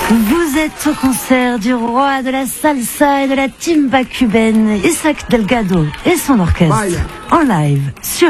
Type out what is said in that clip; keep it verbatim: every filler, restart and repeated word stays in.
Vous êtes au concert du roi de la salsa et de la timba cubaine, Isaac Delgado et son orchestre, en live sur